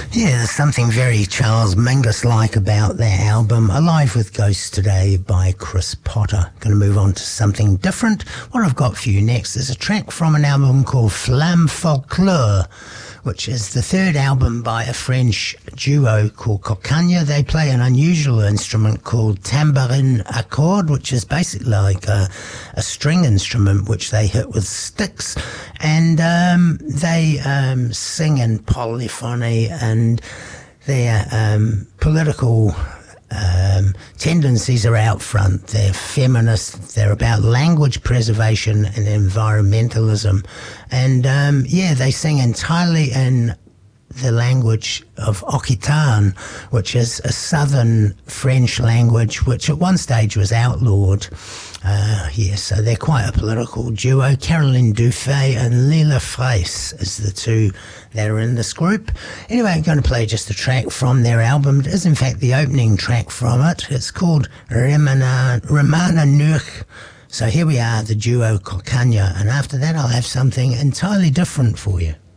Yeah, there's something very Charles Mingus-like about that album. Alive with Ghosts today by Chris Potter. Going to move on to something different. What I've got for you next is a track from an album called Flamme Folklore, which is the third album by a French duo called Cocagne. They play an unusual instrument called tambourine à cordes, which is basically like a string instrument which they hit with sticks. And they sing in polyphony, and their political tendencies are out front. They're feminist, they're about language preservation and environmentalism. And they sing entirely in the language of Occitan, which is a southern French language which at one stage was outlawed. So they're quite a political duo. Caroline Dufay and Lila Fraisse is the two that are in this group. Anyway, I'm going to play just a track from their album. It is in fact the opening track from it. It's called Remana Nuch. So here we are, the duo Cocagne, and after that I'll have something entirely different for you.